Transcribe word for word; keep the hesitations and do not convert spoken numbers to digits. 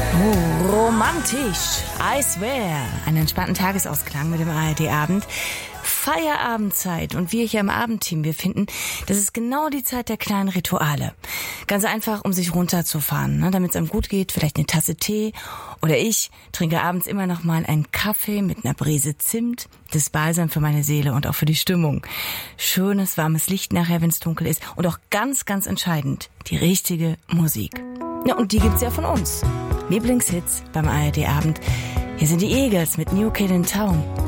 Oh, romantisch. I swear. Einen entspannten Tagesausklang mit dem A R D-Abend. Feierabendzeit. Und wir hier im Abendteam, wir finden, das ist genau die Zeit der kleinen Rituale. Ganz einfach, um sich runterzufahren, ne, damit es einem gut geht. Vielleicht eine Tasse Tee. Oder ich trinke abends immer noch mal einen Kaffee mit einer Brise Zimt. Das ist Balsam für meine Seele und auch für die Stimmung. Schönes, warmes Licht nachher, wenn es dunkel ist. Und auch ganz, ganz entscheidend, die richtige Musik. Ja, und die gibt's ja von uns. Lieblingshits beim A R D-Abend. Hier sind die Eagles mit New Kid in Town.